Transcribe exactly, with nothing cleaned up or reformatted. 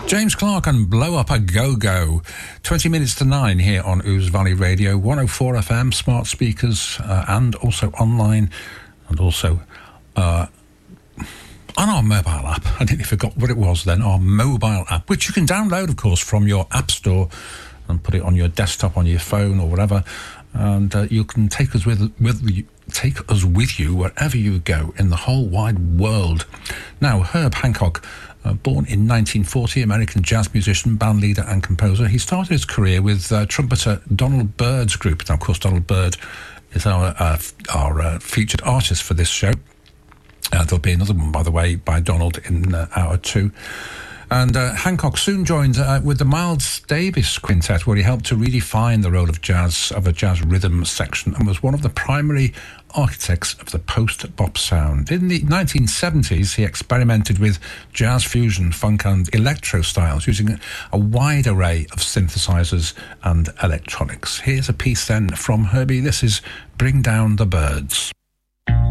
James Clark and Blow Up a Go-Go. twenty minutes to nine here on Ouse Valley Radio, one oh four F M, smart speakers, uh, and also online, and also uh, on our mobile app. I nearly forgot what it was then, our mobile app, which you can download, of course, from your app store and put it on your desktop, on your phone or whatever, and uh, you can take us with, with you, take us with you wherever you go in the whole wide world. Now, Herb Hancock, Uh, born in nineteen forty, American jazz musician, band leader and composer. He started his career with uh, trumpeter Donald Byrd's group. Now, of course, Donald Byrd is our, uh, our uh, featured artist for this show. Uh, there'll be another one, by the way, by Donald in uh, hour two. And uh, Hancock soon joined uh, with the Miles Davis Quintet, where he helped to redefine the role of jazz, of a jazz rhythm section, and was one of the primary architects of the post-bop sound. In the nineteen seventies, he experimented with jazz fusion, funk and electro styles, using a wide array of synthesizers and electronics. Here's a piece then from Herbie. This is Bring Down the Birds.